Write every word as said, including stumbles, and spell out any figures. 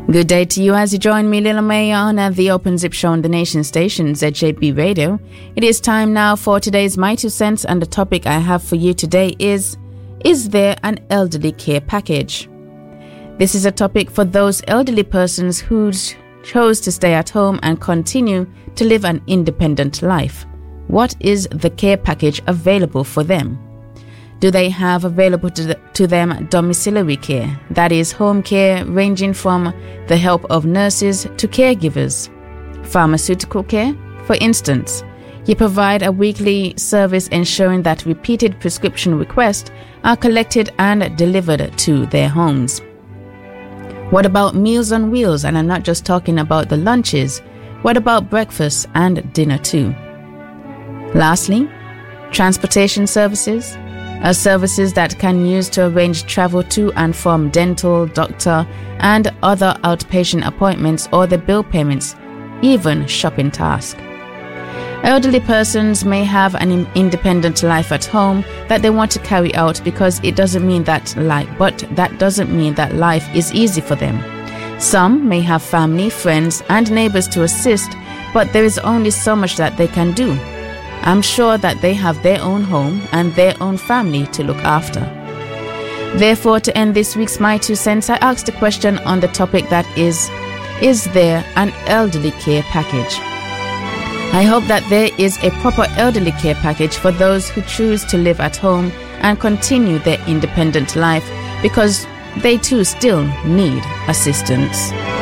Good day to you as you join me, Lila May, on uh, the Open Zip Show on the nation station, Z J B Radio. It is time now for today's My Two Cents, and the topic I have for you today is, is there an elderly care package? This is a topic for those elderly persons who chose to stay at home and continue to live an independent life. What is the care package available for them? Do they have available to, the, to them domiciliary care, that is, home care ranging from the help of nurses to caregivers? Pharmaceutical care, for instance, you provide a weekly service ensuring that repeated prescription requests are collected and delivered to their homes. What about Meals on Wheels? And I'm not just talking about the lunches. What about breakfast and dinner too? Lastly, transportation services are services that can use to arrange travel to and from dental, doctor, and other outpatient appointments or the bill payments, even shopping tasks. Elderly persons may have an independent life at home that they want to carry out because it doesn't mean that life, but that doesn't mean that life is easy for them. Some may have family, friends, and neighbors to assist, but there is only so much that they can do. I'm sure that they have their own home and their own family to look after. Therefore, to end this week's My Two Cents, I asked a question on the topic that is, is there an elderly care package? I hope that there is a proper elderly care package for those who choose to live at home and continue their independent life because they too still need assistance.